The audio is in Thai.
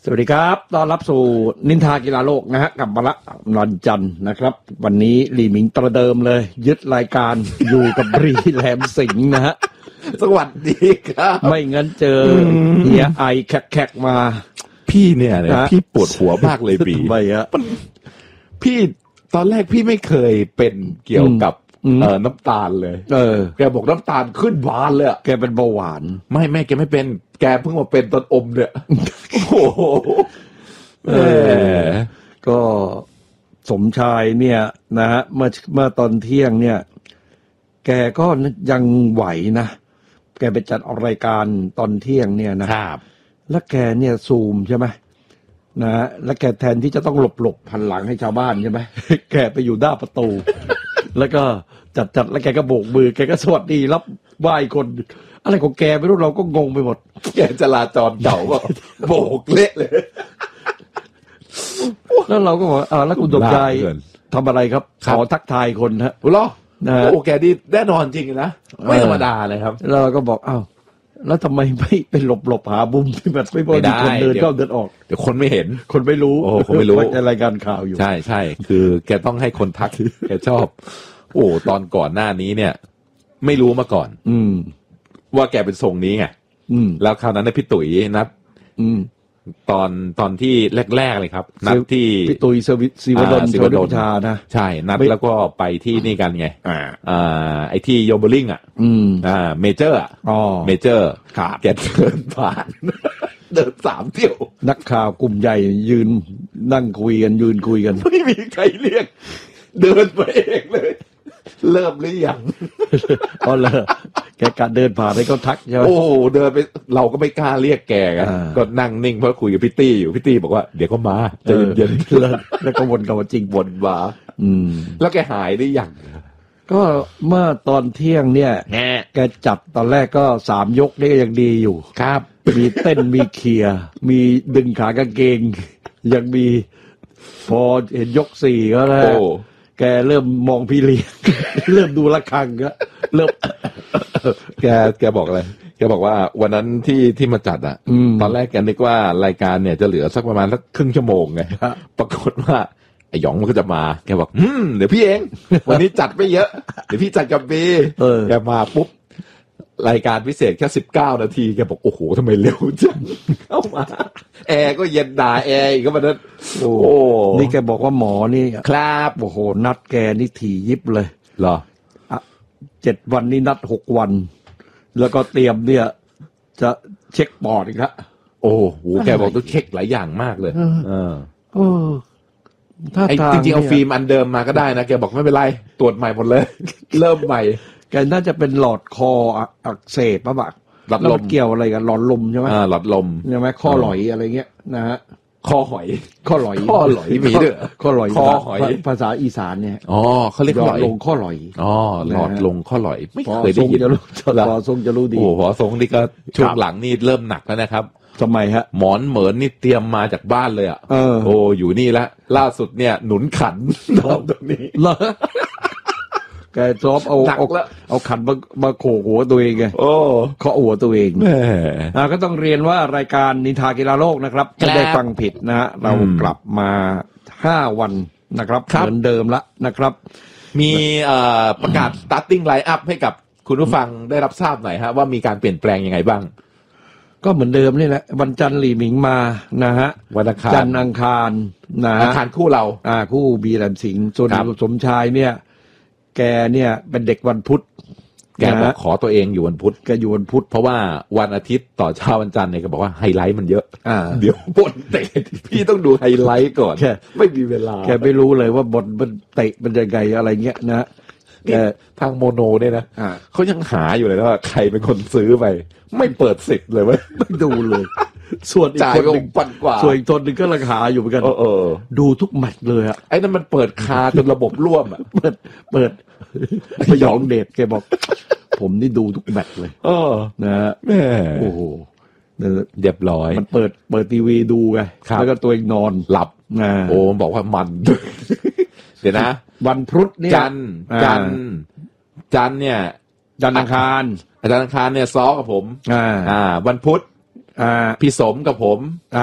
สวัสดีครับต้อนรับสู่นินทากีฬาโลกนะฮะกับมาละวันจันทร์นะครับวันนี้หลี่หมิงประเดิมเลยยึดรายการ อยู่กับรีแหลมสิงห์นะฮะสวัสดีครับไม่งั้นเจอเฮียไอแขกมาพี่เนี่ยพี่ปวดหัวมากเลยบีทำไมฮะพี่ตอนแรกพี่ไม่เคยเป็นเกี่ยวกับน้ำตาลเลยแกบอกน้ำตาลขึ้นหวานเลยแกเป็นเบาหวานไม่แกไม่เป็นแกเพิ่งมาเป็นตอนอมเนี่ยโอ้โหก็สมชายเนี่ยนะฮะเมื่อตอนเที่ยงเนี่ยแกก็ยังไหวนะแกไปจัดออกรายการตอนเที่ยงเนี่ยนะครับแล้วแกเนี่ยซูมใช่ไหมนะแล้วแกแทนที่จะต้องหลบหันหลังให้ชาวบ้านใช่ไหมแกไปอยู่หน้าประตูแล้วก็จัดแล้วแกก็โบกมือแกก็สวัสดีรับไหว้คนอะไรของแกไม่รู้เราก็งงไปหมดแกจราจรเก่าก็โบกเละเลยแล้วเราก็บอกแล้วคุณสมชายทำอะไรครับขอทักทายคนฮะเหรอโอ้แกดีแน่นอนจริงนะไม่ธรรมดาเลยครับแล้วเราก็บอกแล้วทำไมไม่เป็นหลบหาบุ้มที่แบบไม่พอดีคนเดินเข้าเดินออกเดี๋ยวคนไม่เห็นคนไม่รู้คนไม่รู้ในรายการข่าวอยู่ใช่คือแกต้องให้คนทักแกชอบโอ้ตอนก่อนหน้านี้เนี่ยไม่รู้มาก่อนว่าแกเป็นทรงนี้ไงแล้วคราวนั้นพี่ตุ๋ยนัดตอนที่แรกๆเลยครับนัดที่พี่ตุ๋ยศิวดลชานะใช่นัดแล้วก็ไปที่นี่กันไงไอ้ที่โยเบอร์ลิงเมเจอร์เมเจอร์แกเดินผ่านเดิน3 เที่ยวนักข่าวกลุ่มใหญ่ยืนนั่งคุยกันยืนคุยกันไม่มีใครเรียกเดินไปเองเลยเริ่มหรือยังก็เลยแกการเดินผ่านให้เขาทักใช่ไหมโอ้เดินไปเราก็ไม่กล้าเรียกแกกันก็นั่งนิ่งเพราะคุยกับพี่ตี้อยู่พี่ตี้บอกว่าเดี๋ยวก็มาใจเย็นๆแล้วก็วนกลับมาจริงวนมาแล้วแกหายได้ยังก็เมื่อตอนเที่ยงเนี่ยแกจัดตอนแรกก็3 ยกนี่ก็ยังดีอยู่ครับมีเต้นมีเขี่ยมีดึงขากางเกงยังมีพอเห็นยก4ก็แล้วแกเริ่มมองพี่เลี้ยงเริ่มดูระฆังก็เริ่มแกบอกอะไรแกบอกว่าวันนั้นที่มาจัดตอนแรกแกนึกว่ารายการเนี่ยจะเหลือสักประมาณสักครึ่งชั่วโมงไงปรากฏว่าไอ้หยองมันก็จะมาแกบอกเดี๋ยวพี่เองวันนี้จัดไม่เยอะเดี๋ยวพี่จัดกับบีแกมาปุ๊บรายการพิเศษแค่19 นาทีแกบอกโอ้โหทำไมเร็วจังเข้ามาแอร์ก็เย็นด่าแอร์อีกก็มานั้นโอ้นี่แกบอกว่าหมอนี่ครับโอ้โหนัดแกนี่ถี่ยิบเลยเหรอ 7 วันนี่นัด6 วันแล้วก็เตรียมเนี่ยจะเช็คปอดอีกแล้วโอ้โหแกบอกต้องเช็คหลายอย่างมากเลยจริงๆเอาฟิล์มอันเดิมมาก็ได้นะแกบอกไม่เป็นไรตรวจใหม่หมดเลยเริ่มใหม่แกน่าจะเป็นหลอดคออักเสบป่ะบักหลอดลมเกี่ยวอะไรกันหลอดลมใช่ไหมหลอดลมใช่ไหมข้อหลอยอะไรเงี้ยนะฮะคอหอยข้อหลอยมีด้วยข้อหลอยคอหอยภาษาอีสานเนี่ยเขาเรียกหลอดลงข้อหลอยหลอดลงข้อหลอยไม่เคยได้ยินพอทรงจะรู้ดีโอ้พอทรงนี่ก็ช่วงหลังนี่เริ่มหนักแล้วนะครับทำไมฮะหมอนเหมือนนี่เตรียมมาจากบ้านเลยโอ้อยู่นี่ละล่าสุดเนี่ยหนุนขันตรงนี้แกชอบเอาขันมาโขกหัวตัวเองไงเคาะหัวตัวเองก็ต้องเรียนว่ารายการนินทากีฬาโลกนะครับไม่ได้ฟังผิดนะฮะเรากลับมา5 วันนะครับเหมือนเดิมละนะครับมีประกาศ starting line up ให้กับคุณผู้ฟังได้รับทราบหน่อยฮะว่ามีการเปลี่ยนแปลงยังไงบ้างก็เหมือนเดิมนี่แหละวันจันทร์หลี่หมิงมานะฮะวันอังคารจันทร์อังคารนะฮะอังคารคู่เราคู่บีแหลมสิงห์ส่วนสมชายเนี่ยแกเนี่ยเป็นเด็กวันพุธแกบอกขอตัวเองอยู่วันพุธแกอยู่วันพุธเพราะว่าวันอาทิตย์ต่อเช้าวันจันทร์เนี่ยแกบอกว่าไฮไลท์มันเยอะเดี๋ยวบทเตะพี่ต้องดูไฮไลท์ก่อนไม่มีเวลาแกไม่รู้เลยว่าบทมันเตะมันยังไงอะไรเงี้ยนะแกทางโมโนเนี่ยนะเขายังหาอยู่เลยว่าใครเป็นคนซื้อไปไม่เปิดสิทธิ์เลยเว้ยไม่ดูเลยส่วนอีกคนหนึ่ง 1,000 กว่าส่วนอีกคนหนึ่งก็ราคาอยู่เหมือนกันดูทุกแมตช์เลยไอ้นั่นมันเปิดคาจนระบบร่วมเปิดพยองเดชแกบอกผมนี่ดูทุกแมตช์เลยนะฮะโอ้โหเรียบร้อยมันเปิดทีวีดูไงแล้วก็ตัวเองนอนหลับโอ้บอกว่ามันเดี๋ยวนะวันพุธเนี่ยจันเนี่ยจันทร์อังคารเนี่ยซ้อกับผมวันพุธพี่สมกับผม